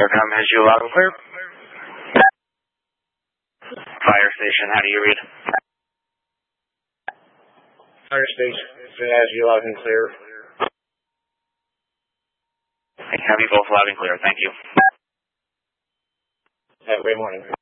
Aircom has you loud and clear. Fire station, how do you read? Fire station has you loud and clear. I have you both loud and clear, thank you. Have a great morning.